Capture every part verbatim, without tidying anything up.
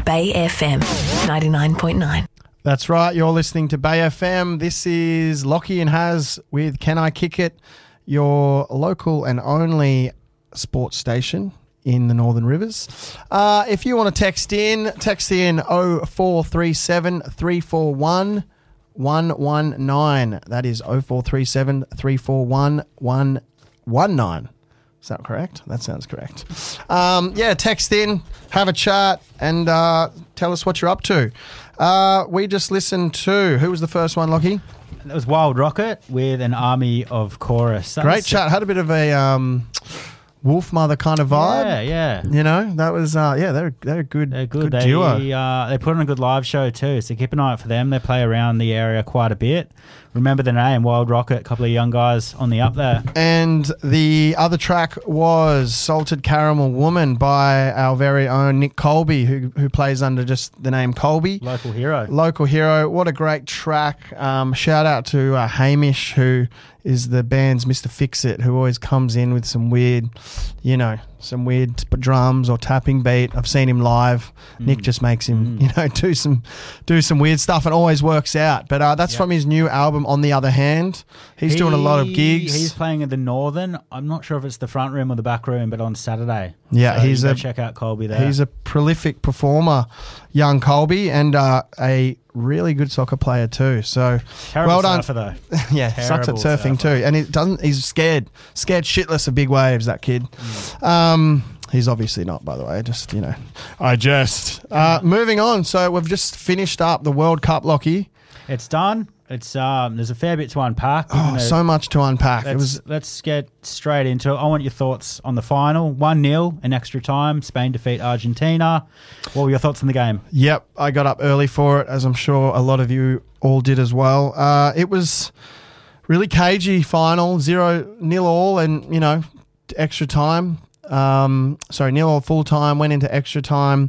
Bay F M ninety-nine point nine. That's right. You're listening to Bay F M. This is Lockie and Haz with Can I Kick It, your local and only sports station in the Northern Rivers. Uh, if you want to text in, text in oh four three seven, three four one, one one nine. That is oh four three seven, three four one, one one nine. Is that correct? That sounds correct. Um, yeah, text in, have a chat, and uh, tell us what you're up to. Uh, we just listened to, who was the first one, Lockie? That was Wild Rocket with An Army of Chorus. That Great was, chat. Had a bit of a um, Wolf Mother kind of vibe. Yeah, yeah. You know, that was, uh, yeah, they're, they're a good, They're good. good they, duo. Uh, they put on a good live show too, so keep an eye out for them. They play around the area quite a bit. Remember the name, Wild Rocket, a couple of young guys on the up there. And the other track was Salted Caramel Woman by our very own Nick Colby, who who plays under just the name Colby. Local hero. Local hero. What a great track. Um, shout out to uh, Hamish, who is the band's Mister Fix-It, who always comes in with some weird, you know, some weird t- drums or tapping beat. I've seen him live. Mm. Nick just makes him, mm. you know, do some do some weird stuff and always works out. But uh, that's yep. from his new album, On the Other Hand. He's he, doing a lot of gigs. He's playing at the Northern. I'm not sure if it's the front room or the back room, but on Saturday. Yeah, so he's you a check out Colby there. He's a prolific performer, young Colby, and uh, a really good soccer player too. So Terrible well done. Surfer, though. yeah, Terrible sucks at surfing surfer. too, and he doesn't. He's scared, scared shitless of big waves. That kid. Mm. Um, he's obviously not, by the way. Just you know, I just uh, moving on. So we've just finished up the World Cup, Lockie. It's done. It's um. There's a fair bit to unpack. Oh, so much to unpack. Let's, it was. Let's get straight into it. I want your thoughts on the final. one nil in extra time. Spain defeat Argentina. What were your thoughts on the game? Yep, I got up early for it, as I'm sure a lot of you all did as well. Uh, it was really cagey final, zero nil all, and you know, extra time. Um, sorry, nil all full time. Went into extra time.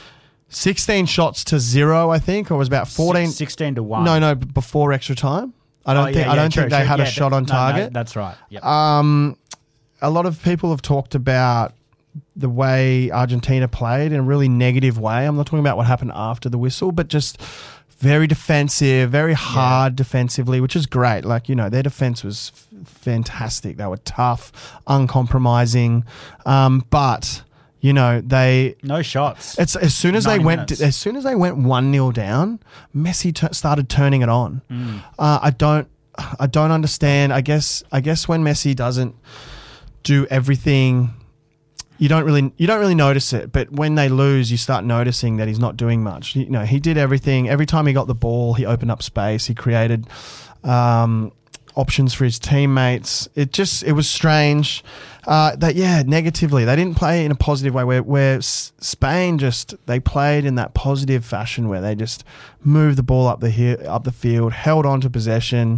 sixteen shots to zero, I think, or it was about fourteen. sixteen to one. No, no, before extra time. I don't oh, think yeah, I don't yeah, true, think they true. had yeah, a shot that, on no, target. No, that's right. Yep. Um, a lot of people have talked about the way Argentina played in a really negative way. I'm not talking about what happened after the whistle, but just very defensive, very hard yeah. defensively, which is great. Like, you know, their defense was f- fantastic. They were tough, uncompromising, um, but. You know, they no shots. It's as soon as they went minutes. as soon as they went one nil down, Messi t- started turning it on. Mm. Uh, I don't I don't understand. I guess I guess when Messi doesn't do everything, you don't really you don't really notice it. But when they lose, you start noticing that he's not doing much. You know, he did everything. Every time he got the ball, he opened up space. He created um, options for his teammates. It just it was strange. Uh, that yeah, negatively. They didn't play in a positive way. Where where S- Spain just they played in that positive fashion where they just moved the ball up the he- up the field, held on to possession.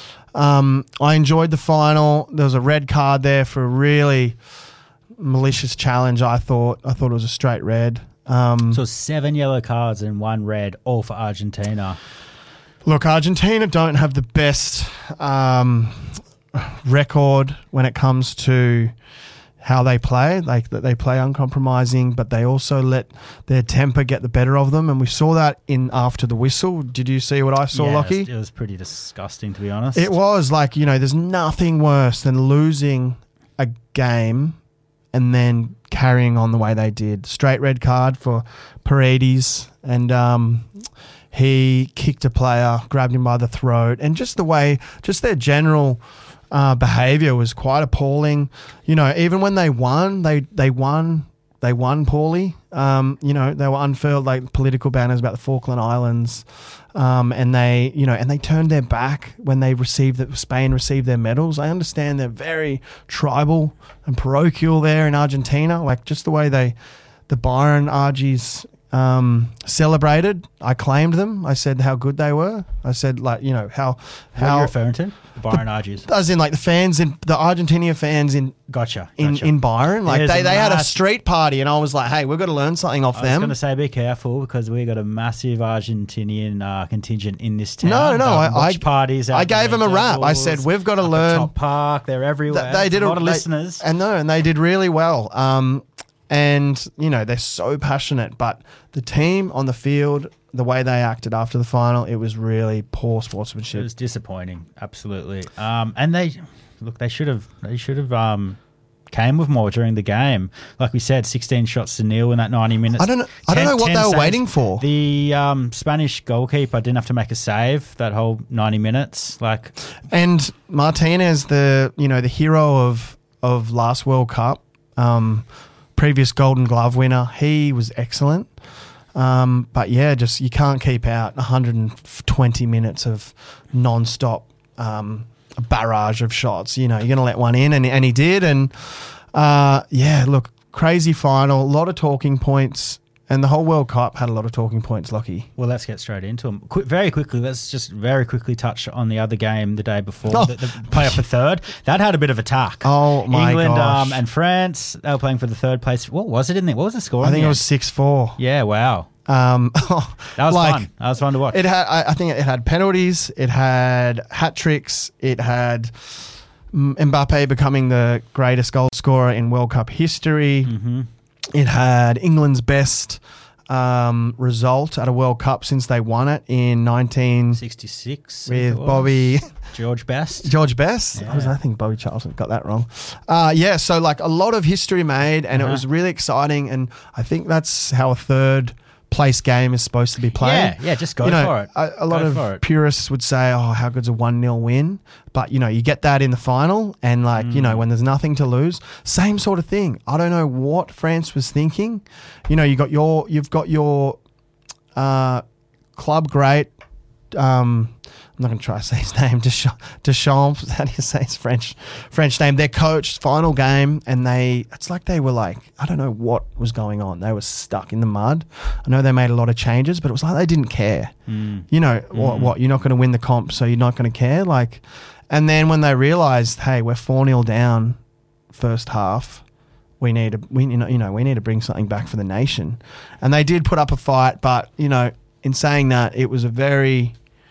Um, I enjoyed the final. There was a red card there for a really malicious challenge. I thought I thought it was a straight red. Um, so seven yellow cards and one red, all for Argentina. Look, Argentina don't have the best. Um, record when it comes to how they play. Like they play uncompromising, but they also let their temper get the better of them, and we saw that in after the whistle. Did you see what I saw, yeah, Lockie? It was, it was pretty disgusting, to be honest. It was like, you know, there's nothing worse than losing a game and then carrying on the way they did. Straight red card for Paredes, and um he kicked a player, grabbed him by the throat, and just the way, just their general Uh, behaviour was quite appalling. You know, even when they won, they they won they won poorly. Um, you know, they were unfurled like political banners about the Falkland Islands, um, and they you know and they turned their back when they received that Spain received their medals. I understand they're very tribal and parochial there in Argentina, like just the way they the Byron Argies um, celebrated. I claimed them. I said how good they were. I said like you know how how what are you referring to? The Byron Argies. As in like the fans in the Argentina fans in gotcha, in, gotcha. in Byron, like There's they, a they had a mass- street party, and I was like, hey, we've got to learn something off I them. was going to say be careful because we got a massive Argentinian uh, contingent in this town. No, no, um, I, watch I parties. I gave them a rap. I said we've got to learn. Top Park, they're everywhere. They, they did a lot of they, listeners, and no, and they did really well. Um, and you know they're so passionate. But the team on the field, the way they acted after the final, it was really poor sportsmanship. It was disappointing, absolutely. Um, and they look, they should have, they should have um, came with more during the game. Like we said, sixteen shots to nil in that ninety minutes. I don't know. I don't know what they were waiting for. The um, Spanish goalkeeper didn't have to make a save that whole ninety minutes. Like, and Martinez, the you know the hero of of last World Cup, um, previous Golden Glove winner, he was excellent. Um, but yeah, just you can't keep out one hundred twenty minutes of non-stop um, a barrage of shots. You know, you're going to let one in, and, and he did. And uh, yeah, look, crazy final, a lot of talking points, and the whole World Cup had a lot of talking points, Lockie. well, let's get straight into them. Qu- very quickly, let's just very quickly touch on the other game the day before, Oh. the, the playoff for third. That had a bit of attack. Oh, my England gosh. Um, and France, they were playing for the third place. What was it in there? What was the score? I in think the it was end? six four. Yeah, wow. Um, That was like, fun. That was fun to watch. It had, I, I think it had penalties, it had hat tricks, it had mm, Mbappe becoming the greatest goal scorer in World Cup history. Mm-hmm. It had England's best um, result at a World Cup since they won it in nineteen sixty-six with Bobby George Best. George Best. Yeah. I, was, I think Bobby Charlton got that wrong. Uh, yeah, so like a lot of history made, and Uh-huh. it was really exciting. And I think that's how a third place game is supposed to be played. Yeah, yeah, just go You know, for it. A, a lot Go for of it. purists would say, "Oh, how good's a one nil win?" But you know, you get that in the final, and like you Mm. know, when there's nothing to lose, same sort of thing. I don't know what France was thinking. You know, you got your, you've got your uh, club great. Um, I'm not going to try to say his name. Deschamps, Deschamps. How do you say his French French name? Their coach, final game, and they. It's like they were like, I don't know what was going on. They were stuck in the mud. I know they made a lot of changes, but it was like they didn't care. Mm. You know what? What you're not going to win the comp, so you're not going to care. Like, and then when they realised, hey, we're four nil down, first half. We need to, we you know, you know, we need to bring something back for the nation, and they did put up a fight. But you know, in saying that, it was a very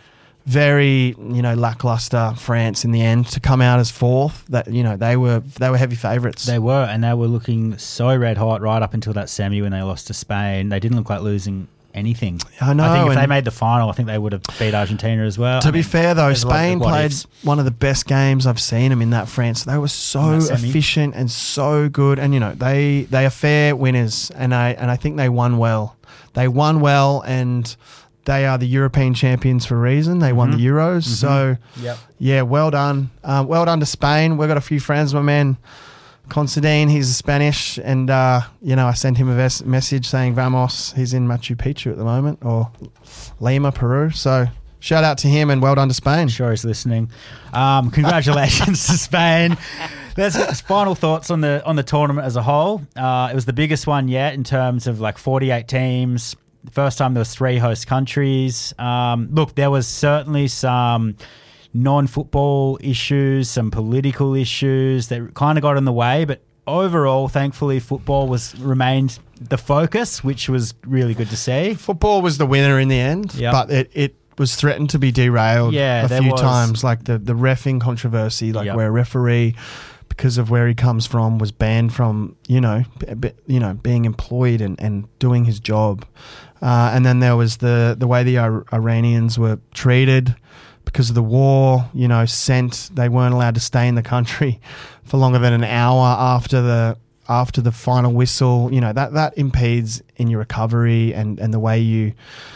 very, you know, lackluster France in the end to come out as fourth. That you know they were they were heavy favourites. They were, and they were looking so red hot right up until that semi when they lost to Spain. They didn't look like losing anything. I know. I think if and they made the final, I think they would have beat Argentina as well. to I be mean, fair though, there's a lot of Spain what played ifs. one of the best games I've seen them in that France. They were so In that semi. efficient and so good, and you know they they are fair winners, and I and I think they won well. They won well, and they are the European champions for a reason. They won Mhm. the Euros, Mhm. so Yep. yeah, well done. Um, well done to Spain. We've got a few friends, my man Considine, he's Spanish, and uh, you know I sent him a ves- message saying "Vamos." He's in Machu Picchu at the moment, or Lima, Peru. So shout out to him, and well done to Spain. I'm sure he's listening. Um, congratulations to Spain. Let's get final thoughts on the on the tournament as a whole. Uh, it was the biggest one yet in terms of like forty-eight teams. The first time there was three host countries. Um, look, there was certainly some non-football issues, some political issues that kind of got in the way, but overall, thankfully, football was remained the focus, which was really good to see. Football was the winner in the end, Yep. but it, it was threatened to be derailed Yeah, a there few was. times, like the the reffing controversy, like Yep. where a referee, because of where he comes from, was banned from you know b- b- you know being employed and, and doing his job, uh, and then there was the the way the Ir- Iranians were treated because of the war. You know, sent they weren't allowed to stay in the country for longer than an hour after the after the final whistle. You know that that impedes in your recovery and, and the way you.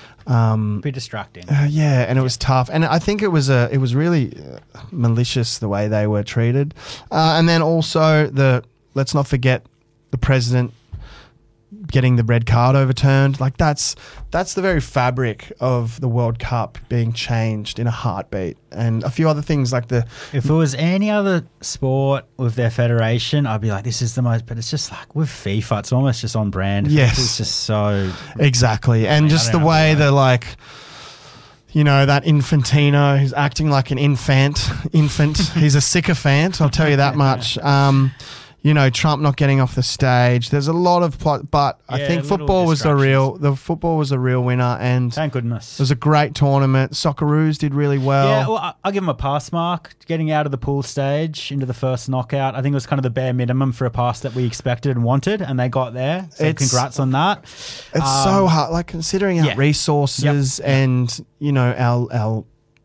Um, Pretty distracting. uh, yeah, and it was tough, and I think it was a it was really uh, malicious the way they were treated, uh, and then also the let's not forget the president getting the red card overturned. Like that's that's the very fabric of the World Cup being changed in a heartbeat, and a few other things like the If it was any other sport with their federation, I'd be like, this is the most, but it's just like with FIFA, it's almost just on brand. Yes. It's just so, exactly, and mean, I just the don't know way why. they're like. You know, that Infantino who's acting like an infant. Infant. He's a sycophant, I'll tell you that much. Um, you know, Trump not getting off the stage. There's a lot of plot, but I Yeah, think little football was the real. distractions. The football was the real winner, and Thank goodness. it was a great tournament. Socceroos did really well. Yeah, well, I- I'll give him a pass mark. Getting out of the pool stage into the first knockout, I think it was kind of the bare minimum for a pass that we expected and wanted, and they got there. So It's- congrats on that. It's Um, so hard, like considering our yeah. resources Yep. and you know our our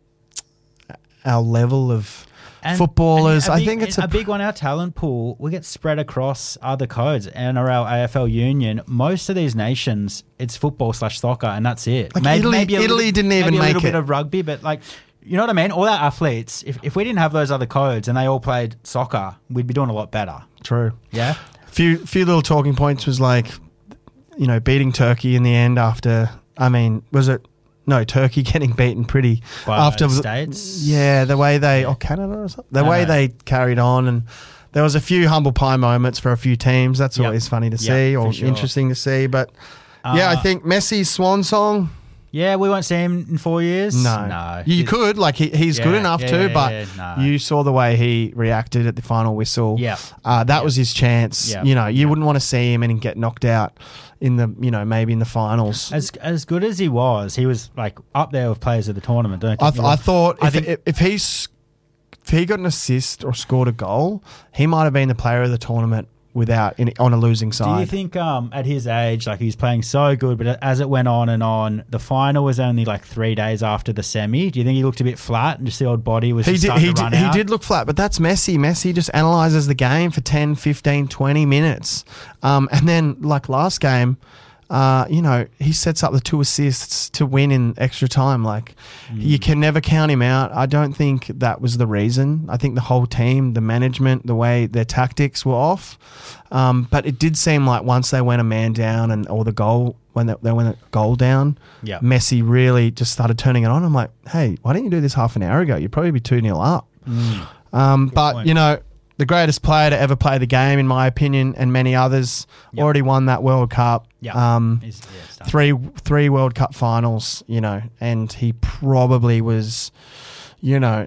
our level of And- footballers. and a I big- think it's a a, big one. Our talent pool we get spread across other codes. N R L, A F L, Union. Most of these nations, it's football slash soccer, and that's it. Like Italy- a Italy little- didn't even maybe a make little bit it. of rugby, but like. You know what I mean? All our athletes, if, if we didn't have those other codes and they all played soccer, we'd be doing a lot better. true. Yeah? Few few little talking points was like, you know, beating Turkey in the end after. I mean, was it no Turkey getting beaten pretty By after the States? Yeah, the way they Yeah. or Canada or something. The No, way no. they carried on, and there was a few humble pie moments for a few teams. That's Yep. always funny to Yep, see or for sure. interesting to see. But yeah, I Uh, think Messi's swan song. Yeah, we won't see him in four years. No, No. you He's- could like he, he's good Yeah, enough yeah, to, yeah, but yeah, no. you saw the way he reacted at the final whistle. Yeah. uh, that Yeah. was his chance. Yeah. You know, you Yeah. wouldn't want to see him and get knocked out in the you know maybe in the finals. As as good as he was, he was like up there with players of the tournament. Don't I, you th- know? I thought I if, think- if, if he's if he got an assist or scored a goal, he might have been the player of the tournament without in, on a losing Do side. you think um, at his age, like he was playing so good, but as it went on and on, the final was only like three days after the semi. Do you think he looked a bit flat and just the old body was he just did, starting he, to did, run he out? did look flat, but that's Messi. Messi just analyzes the game for ten, fifteen, twenty minutes. Um, and then, like last game, uh, you know, he sets up the two assists to win in extra time. Like, Mm. you can never count him out. I don't think that was the reason. I think the whole team, the management, the way their tactics were off. Um, but it did seem like once they went a man down and or the goal, when they, they went a goal down, Yeah. Messi really just started turning it on. I'm like, hey, why didn't you do this half an hour ago? You'd probably be two nil up. Um, but, point. you know, the greatest player to ever play the game, in my opinion, and many others, Yep. already won that World Cup. Yeah. Um, He's- yeah, it's done. three three World Cup finals, you know, and he probably was, you know,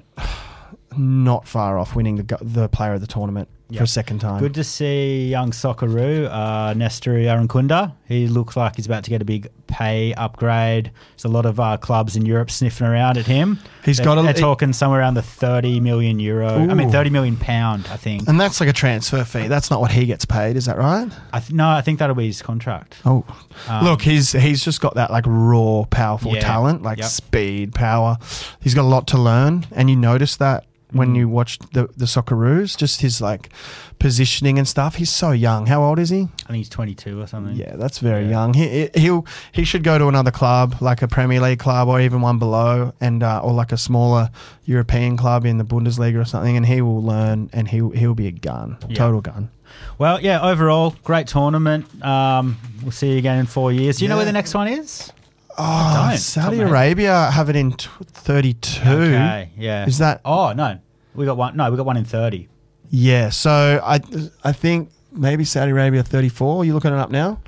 not far off winning the go- the player of the tournament for Yep. a second time. Good to see young Socceroo, uh, Nestor Arankunda. He looks like he's about to get a big pay upgrade. There's a lot of uh, clubs in Europe sniffing around at him. He's they're, got a- They're talking somewhere around the thirty million euro. I mean, Ooh. thirty million pound, I think. And that's like a transfer fee. That's not what he gets paid, is that right? I th- no, I think that'll be his contract. Oh, Um, look, he's he's just got that like raw, powerful Yeah. talent, like Yep. speed, power. He's got a lot to learn, and you notice that when Mm. you watch the the Socceroos, just his like positioning and stuff. He's so young. How old is he? I think he's twenty-two or something. Yeah, that's very Yeah. young. He he- he'll he should go to another club, like a Premier League club or even one below, and uh, or like a smaller European club in the Bundesliga or something, and he will learn, and he he'll be a gun, Yeah. total gun. Well, yeah, overall, great tournament. Um, we'll see you again in four years. Do you know Yeah. where the next one is? Oh, don't. Saudi Top man. Arabia have it in t- thirty-two. Okay, yeah. Is that? Oh, no. We got one. No, we got one in thirty. Yeah, so I I think maybe Saudi Arabia thirty-four. Are you looking it up now?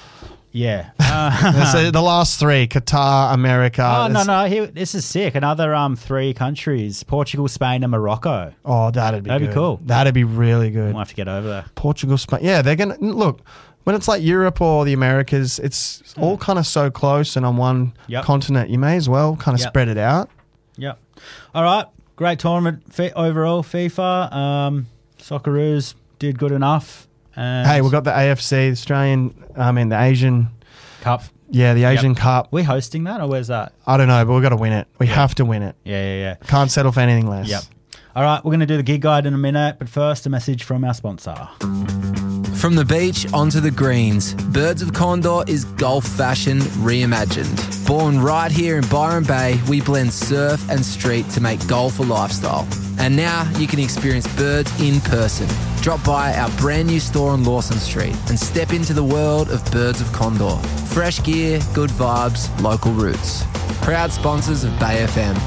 Yeah. Uh, so the last three: Qatar, America. oh, no, There's- no. Here, this is sick. Another um three countries, Portugal, Spain, and Morocco. Oh, that'd be That'd be good. cool. That'd be really good. We'll have to get over there. Portugal, Spain. Yeah, they're gonna look when it's like Europe or the Americas. It's all kind of so close and on one Yep. continent. You may as well kind of Yep. spread it out. Yep. All right. Great tournament fi- overall, FIFA. Um, Socceroos did good enough. And Hey, we've got the A F C, the Australian. I mean, the Asian. Cup. Yeah, the Asian Cup. We hosting that or where's that? I don't know, but we've got to win it. We have to win it. Yeah, yeah, yeah. Can't settle for anything less. Yep. All right, we're going to do the gig guide in a minute, but first, a message from our sponsor. From the beach onto the greens, Birds of Condor is golf fashion reimagined. Born right here in Byron Bay, we blend surf and street to make golf a lifestyle. And now you can experience Birds in person. Drop by our brand new store on Lawson Street and step into the world of Birds of Condor. Fresh gear, good vibes, local roots. Proud sponsors of Bay F M.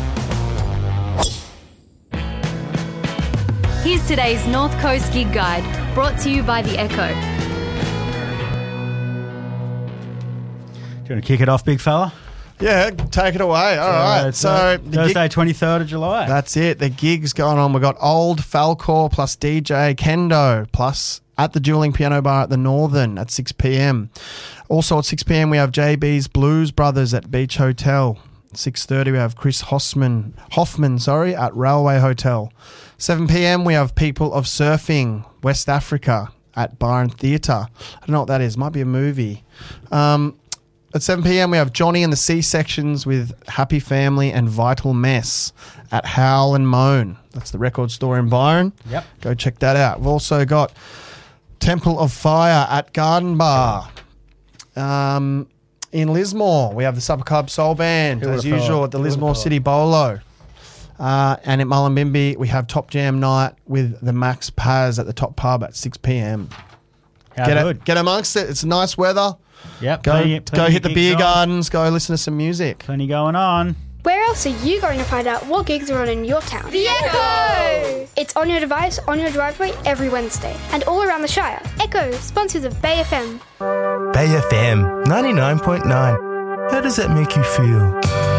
Here's today's North Coast Gig Guide, brought to you by The Echo. Do you want to kick it off, big fella? Yeah, take it away. All Uh, right. it's, So uh, the gig- Thursday, twenty-third of July. that's it. The gigs going on. We've got Old Falcor plus D J Kendo plus at the Dueling Piano Bar at the Northern at six p.m. Also at six p.m. we have J B's Blues Brothers at Beach Hotel. six thirty we have Chris Hoffman, Hoffman sorry, at Railway Hotel. seven p.m. we have People of Surfing, West Africa at Byron Theatre. I don't know what that is. Might be a movie. Um, at seven p.m. we have Johnny and the C-Sections with Happy Family and Vital Mess at Howl and Moan. That's the record store in Byron. Yep. Go check that out. We've also got Temple of Fire at Garden Bar. Um, in Lismore, we have the Supper Club Soul Band, Who as would've usual, thought? at the Who would've Lismore thought? City Bolo. Uh, and at Mullumbimby, we have Top Jam Night with the Max Paz at the Top Pub at six p.m. How Get, good. it, get amongst it. It's nice weather. Yep. Go, plenty- go plenty hit the gigs beer on. gardens. Go listen to some music. Plenty going on. Where else are you going to find out what gigs are on in your town? The Echo! It's on your device, on your driveway, every Wednesday. And all around the Shire. Echo, sponsors of Bay F M. Bay F M ninety-nine point nine. How does that make you feel?